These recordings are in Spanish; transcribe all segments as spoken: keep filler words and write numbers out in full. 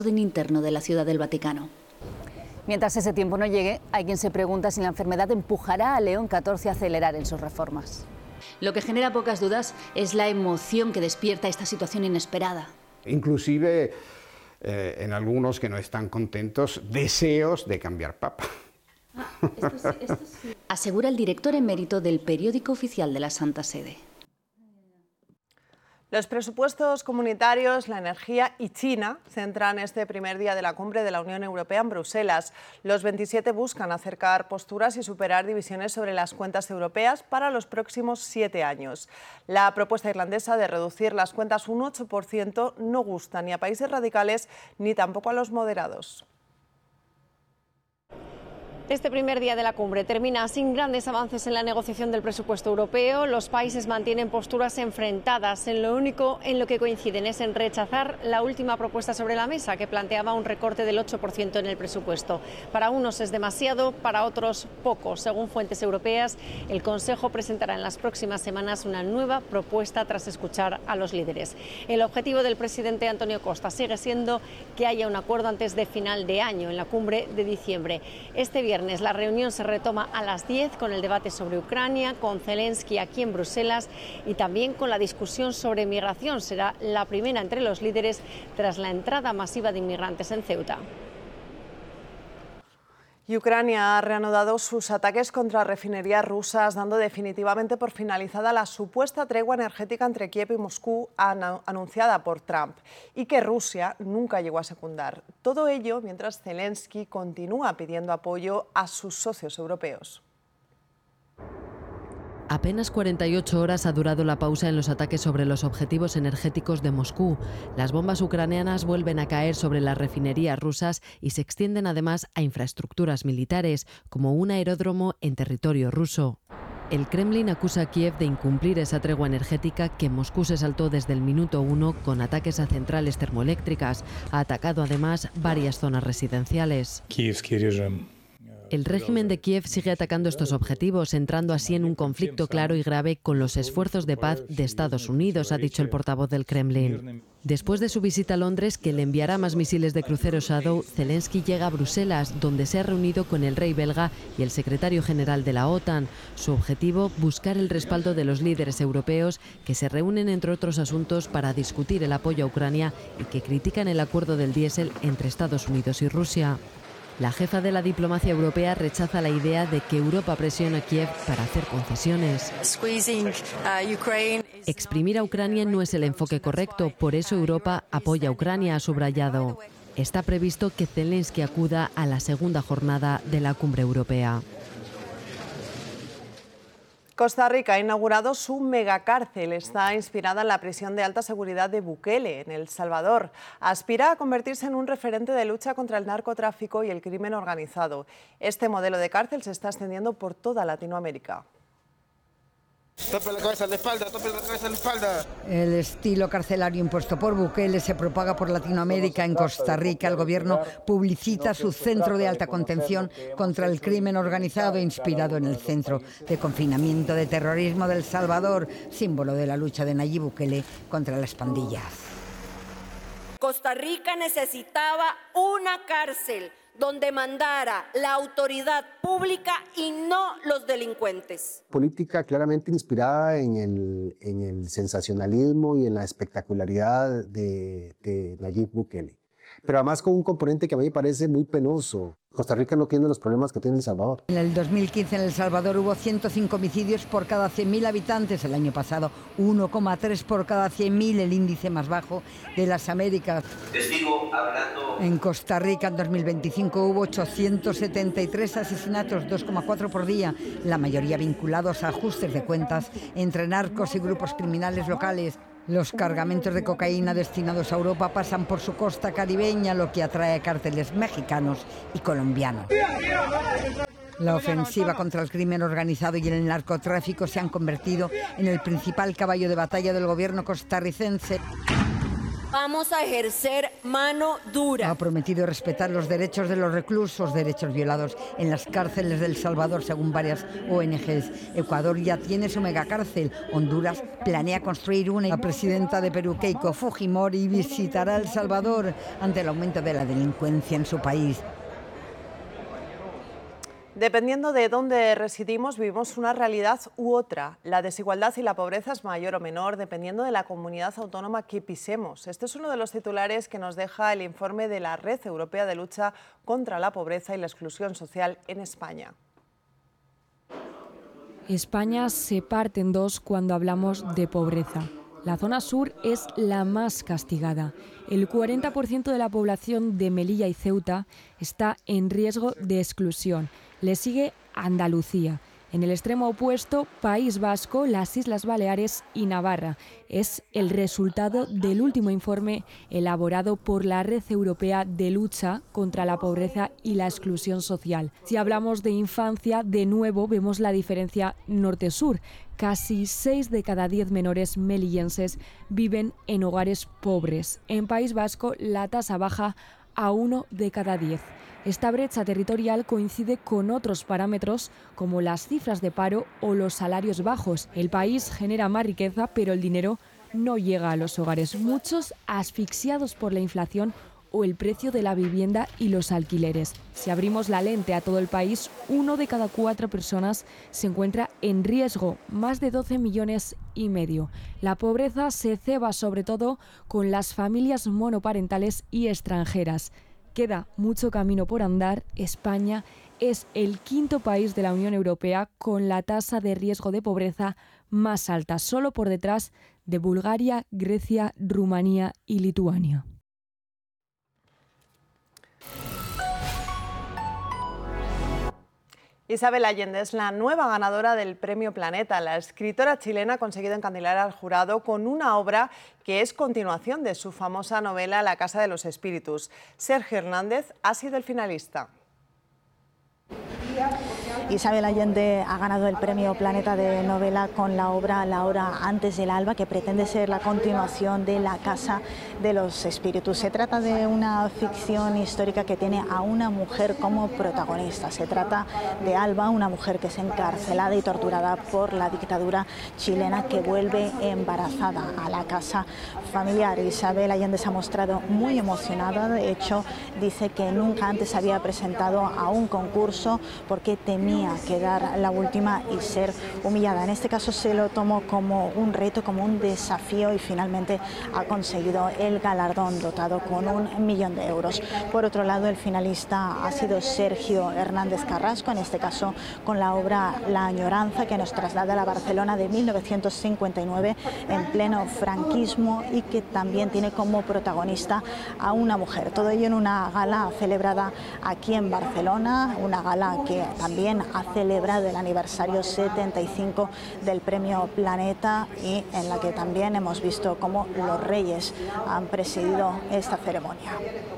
orden interno de la Ciudad del Vaticano. Mientras ese tiempo no llegue, hay quien se pregunta si la enfermedad empujará a León catorce a acelerar en sus reformas. Lo que genera pocas dudas es la emoción que despierta esta situación inesperada. Inclusive, eh, en algunos que no están contentos, deseos de cambiar papa. Ah, esto sí, esto sí. Asegura el director emérito del periódico oficial de la Santa Sede. Los presupuestos comunitarios, la energía y China centran este primer día de la cumbre de la Unión Europea en Bruselas. Los veintisiete buscan acercar posturas y superar divisiones sobre las cuentas europeas para los próximos siete años. La propuesta irlandesa de reducir las cuentas un ocho por ciento no gusta ni a países radicales ni tampoco a los moderados. Este primer día de la cumbre termina sin grandes avances en la negociación del presupuesto europeo. Los países mantienen posturas enfrentadas. En lo único en lo que coinciden es en rechazar la última propuesta sobre la mesa, que planteaba un recorte del ocho por ciento en el presupuesto. Para unos es demasiado, para otros poco. Según fuentes europeas, el Consejo presentará en las próximas semanas una nueva propuesta tras escuchar a los líderes. El objetivo del presidente Antonio Costa sigue siendo que haya un acuerdo antes de final de año, en la cumbre de diciembre. Este viernes la reunión se retoma a las diez con el debate sobre Ucrania, con Zelensky aquí en Bruselas y también con la discusión sobre migración. Será la primera entre los líderes tras la entrada masiva de inmigrantes en Ceuta. Y Ucrania ha reanudado sus ataques contra refinerías rusas, dando definitivamente por finalizada la supuesta tregua energética entre Kiev y Moscú anunciada por Trump y que Rusia nunca llegó a secundar. Todo ello mientras Zelensky continúa pidiendo apoyo a sus socios europeos. Apenas cuarenta y ocho horas ha durado la pausa en los ataques sobre los objetivos energéticos de Moscú. Las bombas ucranianas vuelven a caer sobre las refinerías rusas y se extienden además a infraestructuras militares, como un aeródromo en territorio ruso. El Kremlin acusa a Kiev de incumplir esa tregua energética que Moscú se saltó desde el minuto uno con ataques a centrales termoeléctricas. Ha atacado además varias zonas residenciales. El régimen de Kiev sigue atacando estos objetivos, entrando así en un conflicto claro y grave con los esfuerzos de paz de Estados Unidos, ha dicho el portavoz del Kremlin. Después de su visita a Londres, que le enviará más misiles de crucero Shadow, Zelensky llega a Bruselas, donde se ha reunido con el rey belga y el secretario general de la OTAN. Su objetivo, buscar el respaldo de los líderes europeos, que se reúnen entre otros asuntos para discutir el apoyo a Ucrania y que critican el acuerdo del diésel entre Estados Unidos y Rusia. La jefa de la diplomacia europea rechaza la idea de que Europa presione a Kiev para hacer concesiones. Exprimir a Ucrania no es el enfoque correcto, por eso Europa apoya a Ucrania, ha subrayado. Está previsto que Zelensky acuda a la segunda jornada de la cumbre europea. Costa Rica ha inaugurado su megacárcel. Está inspirada en la prisión de alta seguridad de Bukele, en El Salvador. Aspira a convertirse en un referente de lucha contra el narcotráfico y el crimen organizado. Este modelo de cárcel se está extendiendo por toda Latinoamérica. Tope la cabeza a la espalda, tope la cabeza a la espalda. El estilo carcelario impuesto por Bukele se propaga por Latinoamérica. En Costa Rica, el gobierno publicita su centro de alta contención contra el crimen organizado, inspirado en el centro de confinamiento de terrorismo de El Salvador, símbolo de la lucha de Nayib Bukele contra las pandillas. Costa Rica necesitaba una cárcel donde mandara la autoridad pública y no los delincuentes. Política claramente inspirada en el, en el sensacionalismo y en la espectacularidad de, de Nayib Bukele, pero además con un componente que a mí me parece muy penoso. Costa Rica no tiene los problemas que tiene El Salvador. En el dos mil quince en El Salvador hubo ciento cinco homicidios por cada cien mil habitantes. El año pasado uno coma tres por cada cien mil, el índice más bajo de las Américas. Testigo hablando. En Costa Rica en dos mil veinticinco hubo ochocientos setenta y tres asesinatos, dos coma cuatro por día, la mayoría vinculados a ajustes de cuentas entre narcos y grupos criminales locales. Los cargamentos de cocaína destinados a Europa pasan por su costa caribeña, lo que atrae a cárteles mexicanos y colombianos. La ofensiva contra el crimen organizado y el narcotráfico se han convertido en el principal caballo de batalla del gobierno costarricense. Vamos a ejercer mano dura. Ha prometido respetar los derechos de los reclusos, derechos violados en las cárceles de El Salvador, según varias O N Ges. Ecuador ya tiene su megacárcel. Honduras planea construir una. La presidenta de Perú, Keiko Fujimori, visitará El Salvador ante el aumento de la delincuencia en su país. Dependiendo de dónde residimos, vivimos una realidad u otra. La desigualdad y la pobreza es mayor o menor dependiendo de la comunidad autónoma que pisemos. Este es uno de los titulares que nos deja el informe de la Red Europea de Lucha contra la Pobreza y la Exclusión Social en España. España se parte en dos cuando hablamos de pobreza. La zona sur es la más castigada. El cuarenta por ciento de la población de Melilla y Ceuta está en riesgo de exclusión. Le sigue Andalucía. En el extremo opuesto, País Vasco, las Islas Baleares y Navarra. Es el resultado del último informe elaborado por la Red Europea de Lucha contra la Pobreza y la Exclusión Social. Si hablamos de infancia, de nuevo vemos la diferencia norte-sur. Casi seis de cada diez menores melillenses viven en hogares pobres. En País Vasco, la tasa baja a uno de cada diez. Esta brecha territorial coincide con otros parámetros como las cifras de paro o los salarios bajos. El país genera más riqueza, pero el dinero no llega a los hogares. Muchos asfixiados por la inflación o el precio de la vivienda y los alquileres. Si abrimos la lente a todo el país, uno de cada cuatro personas se encuentra en riesgo, más de doce millones y medio. La pobreza se ceba sobre todo con las familias monoparentales y extranjeras. Queda mucho camino por andar. España es el quinto país de la Unión Europea con la tasa de riesgo de pobreza más alta, solo por detrás de Bulgaria, Grecia, Rumanía y Lituania. Isabel Allende es la nueva ganadora del Premio Planeta. La escritora chilena ha conseguido encandilar al jurado con una obra que es continuación de su famosa novela La Casa de los Espíritus. Sergio Hernández ha sido el finalista. Isabel Allende ha ganado el Premio Planeta de novela con la obra La hora antes del alba, que pretende ser la continuación de La Casa de los Espíritus. Se trata de una ficción histórica que tiene a una mujer como protagonista. Se trata de Alba, una mujer que es encarcelada y torturada por la dictadura chilena, que vuelve embarazada a la casa familiar. Isabel Allende se ha mostrado muy emocionada. De hecho, dice que nunca antes había presentado a un concurso porque temía quedar la última y ser humillada. En este caso se lo tomó como un reto, como un desafío, y finalmente ha conseguido el galardón, dotado con un millón de euros. Por otro lado, el finalista ha sido Sergio Hernández Carrasco, en este caso con la obra La añoranza, que nos traslada a la Barcelona de mil novecientos cincuenta y nueve en pleno franquismo, y que también tiene como protagonista a una mujer. Todo ello en una gala celebrada aquí en Barcelona, una gala que también ha celebrado el aniversario setenta y cinco del Premio Planeta, y en la que también hemos visto cómo los reyes han presidido esta ceremonia.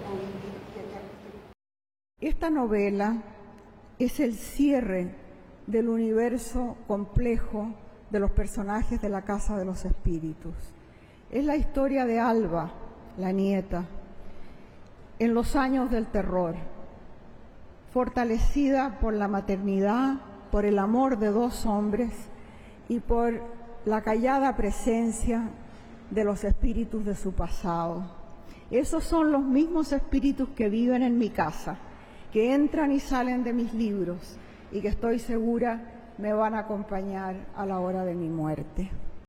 Esta novela es el cierre del universo complejo de los personajes de La Casa de los Espíritus. Es la historia de Alba, la nieta, en los años del terror, fortalecida por la maternidad, por el amor de dos hombres y por la callada presencia de los espíritus de su pasado. Esos son los mismos espíritus que viven en mi casa, que entran y salen de mis libros y que estoy segura me van a acompañar a la hora de mi muerte.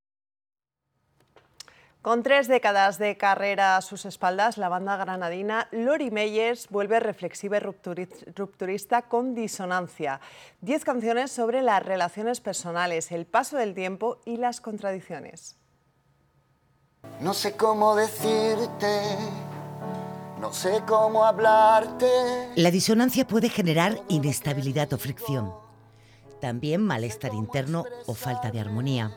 Con tres décadas de carrera a sus espaldas, la banda granadina Lori Meyers vuelve reflexiva y rupturista con Disonancia. Diez canciones sobre las relaciones personales, el paso del tiempo y las contradicciones. No sé cómo decirte, no sé cómo hablarte. La disonancia puede generar inestabilidad o fricción. También malestar interno o falta de armonía.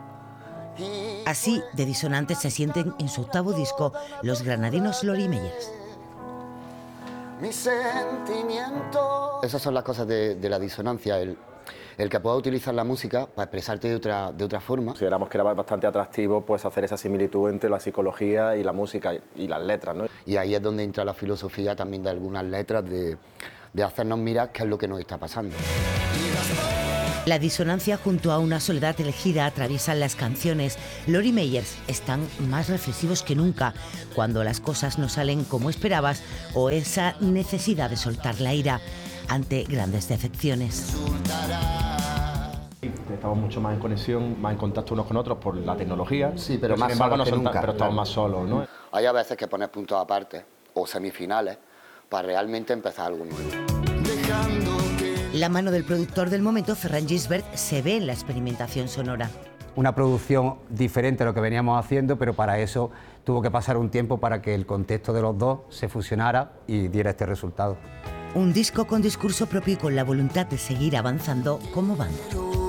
Así de disonantes se sienten en su octavo disco los granadinos Lori Meyers. Mi sentimiento. Esas son las cosas de, de la disonancia, el, el que pueda utilizar la música para expresarte de otra, de otra forma. Consideramos que era bastante atractivo pues, hacer esa similitud entre la psicología y la música y las letras, ¿no? Y ahí es donde entra la filosofía también de algunas letras, de, de hacernos mirar qué es lo que nos está pasando. La disonancia junto a una soledad elegida atraviesan las canciones. Lori Meyers están más reflexivos que nunca cuando las cosas no salen como esperabas o esa necesidad de soltar la ira ante grandes decepciones. Estamos mucho más en conexión, más en contacto unos con otros por la tecnología. Sí, pero, pero más sin embargo, solos no que son nunca. Tan, pero estamos más solos, ¿no? Hay a veces que poner puntos aparte o semifinales para realmente empezar algo nuevo. La mano del productor del momento, Ferran Gisbert, se ve en la experimentación sonora. Una producción diferente a lo que veníamos haciendo, pero para eso tuvo que pasar un tiempo para que el contexto de los dos se fusionara y diera este resultado. Un disco con discurso propio y con la voluntad de seguir avanzando como banda.